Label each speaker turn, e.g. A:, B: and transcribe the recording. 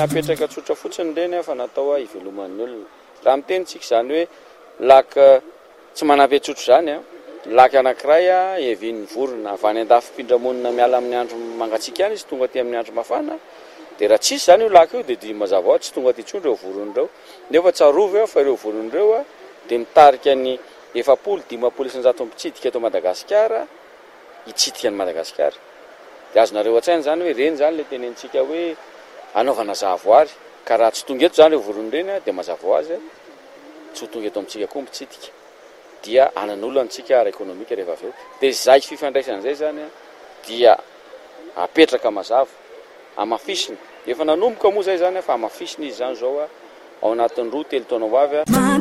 A: napetraka tsotra fotsiny reny fa natao iveloman'ny olona. Raha mitenitsika zany hoe laka tsy manampy tsotro zany laka anankiray evin'ny vorona avy any andafim-pindramonina miala amin'ny andro mangatsiaka any izy tonga aty amin'ny andro mafana dia raha tsisy zany io laka io dia mazava ho azy tsy tonga aty intsony ireo voron'ireo nefa tsarovy fa ireo voron'ireo dia mitarika ny 700-800 mpitsidika eto Madagasikara hitsidika ny Madagasikara. Dia azonareo an-tsaina zany hoe reny zany le tenentsika hoe anaovana zavoary ka raha tsy tonga eto zany ireo voron'ireny dia mazava ho azy tsy ho tonga eto amintsika koa mpitsidika dia anan'olana antsika ara-ekonomika rehefa avy eo. Dia izay fifandraisan'izay zany dia apetraka mazava amafisina efa nanomboka moa zay zany fa amafisina izy zany zao ao anatin'ny 2-3 taona ho avy